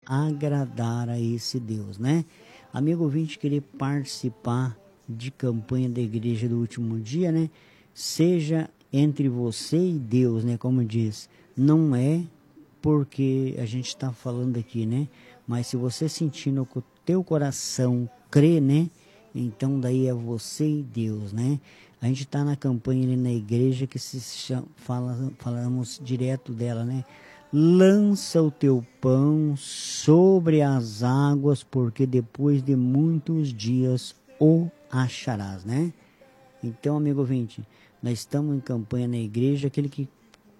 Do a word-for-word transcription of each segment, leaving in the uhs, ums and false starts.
agradar a esse Deus, né? Amigo ouvinte, querer participar de campanha da igreja do último dia, né? Seja entre você e Deus, né? Como diz, não é porque a gente está falando aqui, né? Mas se você sentir no teu coração, crer, né? Então daí é você e Deus, né? A gente está na campanha ali na igreja que se chama, fala, falamos direto dela, né? Lança o teu pão sobre as águas, porque depois de muitos dias o acharás, né? Então, amigo ouvinte, nós estamos em campanha na igreja, aquele que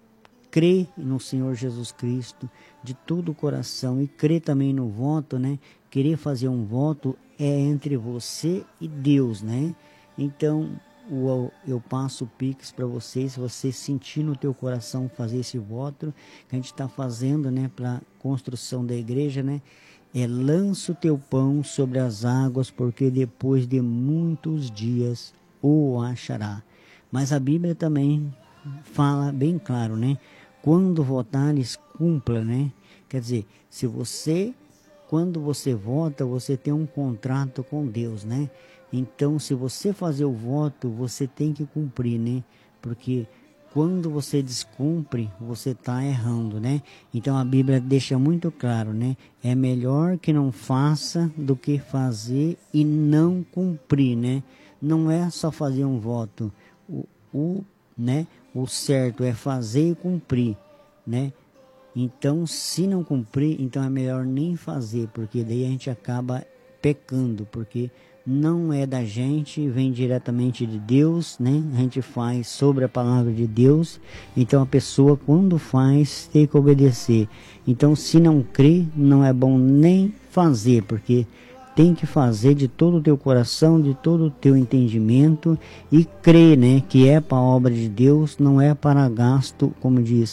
crê no Senhor Jesus Cristo de todo o coração e crê também no voto, né? Querer fazer um voto é entre você e Deus, né? Então, o, eu passo o Pix para vocês, se você sentir no teu coração fazer esse voto que a gente está fazendo, né? Para construção da igreja, né? É lança o teu pão sobre as águas, porque depois de muitos dias o achará. Mas a Bíblia também fala bem claro, né? Quando votares, cumpra, né? Quer dizer, se você, quando você vota, você tem um contrato com Deus, né? Então, se você fazer o voto, você tem que cumprir, né? Porque quando você descumpre, você está errando, né? Então, a Bíblia deixa muito claro, né? É melhor que não faça do que fazer e não cumprir, né? Não é só fazer um voto. O, o, né? O certo é fazer e cumprir, né? Então, se não cumprir, então é melhor nem fazer, porque daí a gente acaba pecando, porque não é da gente, vem diretamente de Deus, né? A gente faz sobre a palavra de Deus, então a pessoa quando faz tem que obedecer. Então, se não crê, não é bom nem fazer, porque tem que fazer de todo o teu coração, de todo o teu entendimento e crer, né, que é para a obra de Deus, não é para gasto, como diz,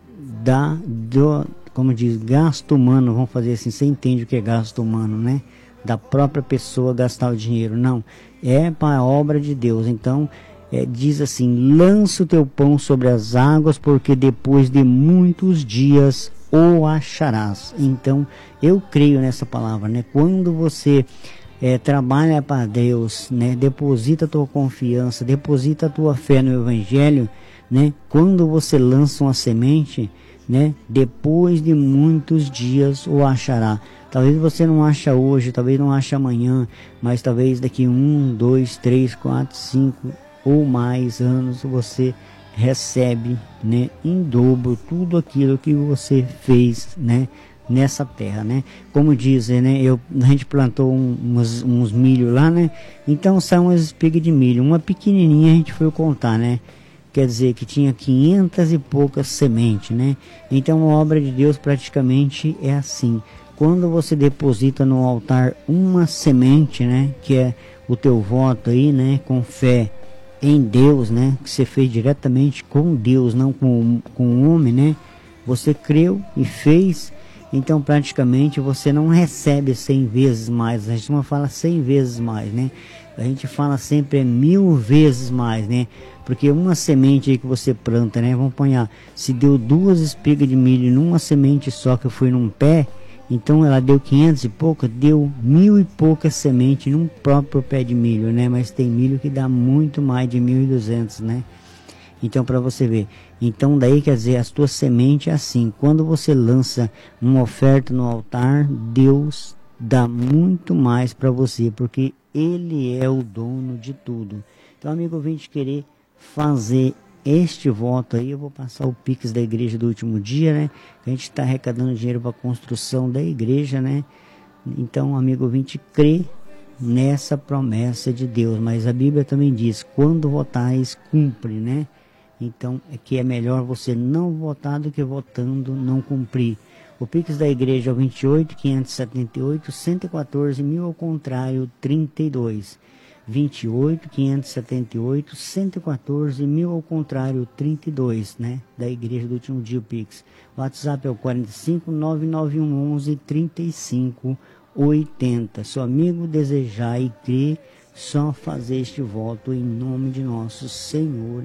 da, do, como diz, gasto humano, vamos fazer assim, você entende o que é gasto humano, né? Da própria pessoa gastar o dinheiro, não, é para a obra de Deus. Então, é, diz assim, lança o teu pão sobre as águas, porque depois de muitos dias o acharás. Então, eu creio nessa palavra, né? Quando você é, trabalha para Deus, né? Deposita a tua confiança, deposita a tua fé no Evangelho, né? Quando você lança uma semente, né? Depois de muitos dias o achará. Talvez você não acha hoje, talvez não ache amanhã, mas talvez daqui um, dois, três, quatro, cinco ou mais anos você recebe, né, em dobro tudo aquilo que você fez, né, nessa terra, né? Como dizem, né, eu, a gente plantou um, uns, uns milho lá, né? Então são umas espigas de milho, uma pequenininha a gente foi contar, né? Quer dizer que tinha quinhentas e poucas sementes, né? Então a obra de Deus praticamente é assim. Quando você deposita no altar uma semente, né, que é o teu voto aí, né, com fé em Deus, né, que você fez diretamente com Deus, não com, com o homem, né, você creu e fez, então praticamente você não recebe cem vezes mais, a gente não fala cem vezes mais, né, a gente fala sempre é mil vezes mais, né, porque uma semente aí que você planta, né, vamos apanhar, se deu duas espigas de milho numa semente só que foi num pé, então ela deu quinhentos e pouca, deu mil e poucas sementes num próprio pé de milho, né? Mas tem milho que dá muito mais de mil e duzentos, né? Então para você ver, então daí quer dizer, as tuas sementes é assim, quando você lança uma oferta no altar, Deus dá muito mais para você, porque Ele é o dono de tudo. Então, amigo, eu vim te querer fazer este voto aí, eu vou passar o Pix da igreja do último dia, né? A gente está arrecadando dinheiro para a construção da igreja, né? Então, amigo, eu vim te crer nessa promessa de Deus, mas a Bíblia também diz, quando votais, cumpre, né? Então, é que é melhor você não votar do que votando não cumprir. O Pix da igreja é o vinte e oito, quinhentos e setenta e oito, cento e quatorze, mil ao contrário, trinta e dois. vinte e oito, quinhentos e setenta e oito, cento e quatorze, mil ao contrário, trinta e dois, né? Da igreja do último dia, o Pix. O WhatsApp é o quarenta e cinco, nove nove um onze, trinta e cinco, oitenta. Seu amigo desejar e crer, só fazer este voto em nome de nosso Senhor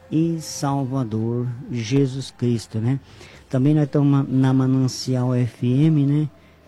e Salvador Jesus Cristo, né? Também nós estamos na Manancial F M, né?